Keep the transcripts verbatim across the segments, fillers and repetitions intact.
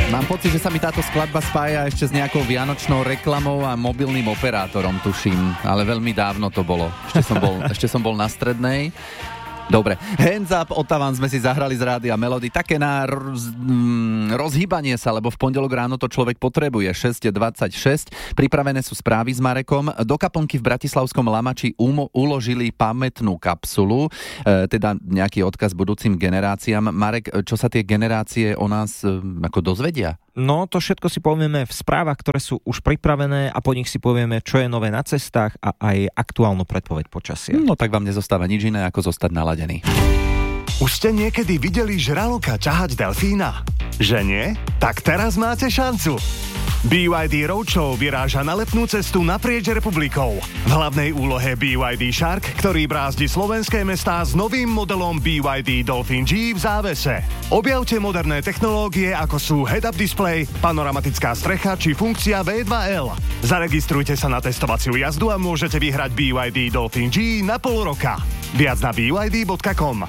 Mám pocit, že sa mi táto skladba spája ešte s nejakou vianočnou reklamou a mobilným operátorom, tuším, ale veľmi dávno to bolo. Ešte som bol, ešte som bol na strednej. Dobre, Hands Up, Ottavan sme si zahrali z Rádia Melody, také na roz, mm, rozhýbanie sa, lebo v pondelok ráno to človek potrebuje. šesť dvadsaťšesť, pripravené sú správy s Marekom. Do kaplnky v bratislavskom Lamači umo- uložili pamätnú kapsulu, e, teda nejaký odkaz budúcim generáciám. Marek, čo sa tie generácie o nás e, ako dozvedia? No, to všetko si povieme v správach, ktoré sú už pripravené a po nich si povieme, čo je nové na cestách a aj aktuálnu predpoveď počasia. No tak vám nezostáva nič iné, ako zostať naladený. Už ste niekedy videli žraloka ťahať delfína? Že nie? Tak teraz máte šancu. bé yet dé Roadshow vyráža na letnú cestu naprieč republikou. V hlavnej úlohe bé yet dé Shark, ktorý brázdi slovenské mestá s novým modelom bé yet dé Dolphin G v závese. Objavte moderné technológie, ako sú head-up display, panoramatická strecha či funkcia vé dva el. Zaregistrujte sa na testovaciu jazdu a môžete vyhrať bé yet dé Dolphin G na pol roka. Viac na bé yet dé bodka com.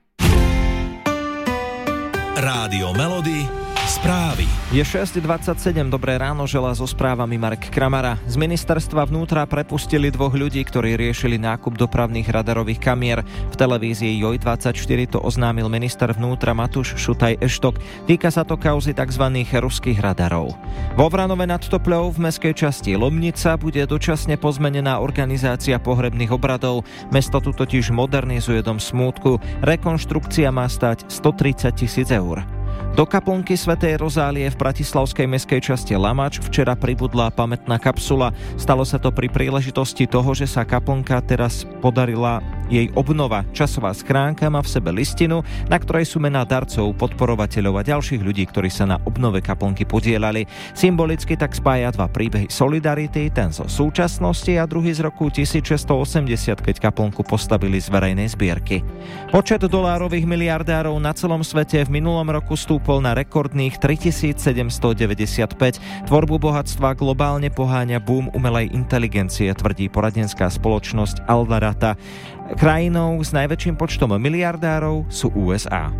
Rádio Melody, správy. Je šesť dvadsaťsedem, dobré ráno, želá so správami Marek Kramara. Z ministerstva vnútra prepustili dvoch ľudí, ktorí riešili nákup dopravných radarových kamier. V televízii Joj dvadsaťštyri to oznámil minister vnútra Matúš Šutaj Eštok. Týka sa to kauzy tzv. Ruských radarov. Vo Vranove nad Topľou v mestskej časti Lomnica bude dočasne pozmenená organizácia pohrebných obradov. Mesto tu totiž modernizuje dom smútku. Rekonštrukcia má stáť stotridsať tisíc eur. Do kaplnky svätej Rozálie v bratislavskej mestskej časti Lamač včera pribudla pamätná kapsula. Stalo sa to pri príležitosti toho, že sa kaplnka teraz podarila jej obnova. Časová schránka má v sebe listinu, na ktorej sú mená darcov, podporovateľov a ďalších ľudí, ktorí sa na obnove kaplnky podielali. Symbolicky tak spája dva príbehy solidarity, ten zo súčasnosti a druhý z roku tisícšesťstoosemdesiat, keď kaplnku postavili z verejnej zbierky. Počet dolárových miliardárov na celom svete v minulom roku stúpol na rekordných tritisícsedemstodeväťdesiatpäť. Tvorbu bohatstva globálne poháňa boom umelej inteligencie, tvrdí poradenská spoločnosť Alvarata. Krajinou s najväčším počtom miliardárov sú ú es á.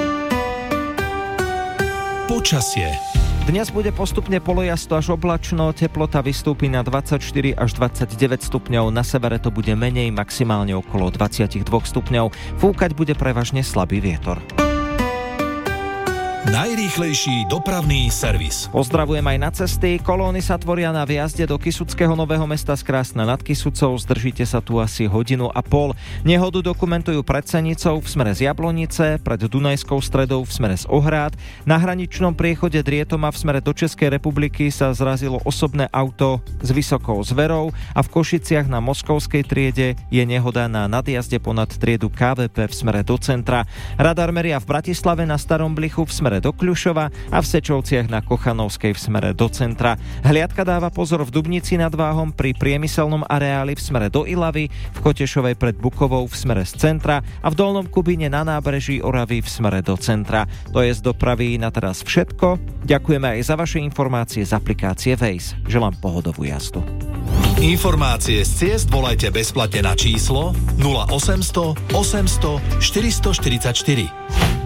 Počasie. Dnes bude postupne polojasto až oblačno, teplota vystúpi na dvadsaťštyri až dvadsaťdeväť stupňov, na severe to bude menej, maximálne okolo dvadsaťdva stupňov, fúkať bude prevažne slabý vietor. Najrýchlejší dopravný servis. Pozdravujem aj na cesty. Kolóny sa tvoria na vjazde do Kysuckého Nového Mesta z Krásna nad Kysucou. Zdržíte sa tu asi hodinu a pol. Nehodu dokumentujú pred Senicou v smere z Jablonice, pred Dunajskou Stredou v smere z Ohrád. Na hraničnom priechode Drietoma v smere do Českej republiky sa zrazilo osobné auto s vysokou zverou a v Košiciach na Moskovskej triede je nehoda na nadjazde ponad triedu ká vé pé v smere do centra. Radar meria v Bratislave na Starom Blichu v smere do Kľušova a v Sečovciach na Kochanovskej v smere do centra. Hliadka dáva pozor v Dubnici nad Váhom pri priemyselnom areáli v smere do Ilavy, v Kotešovej pred Bukovou v smere z centra a v Dolnom Kubíne na nábreží Oravy v smere do centra. To je z dopravy na teraz všetko. Ďakujeme aj za vaše informácie z aplikácie Waze. Želám pohodovú jazdu. Informácie z ciest volajte bezplatne na číslo nula osemsto osemsto štyristoštyridsaťštyri.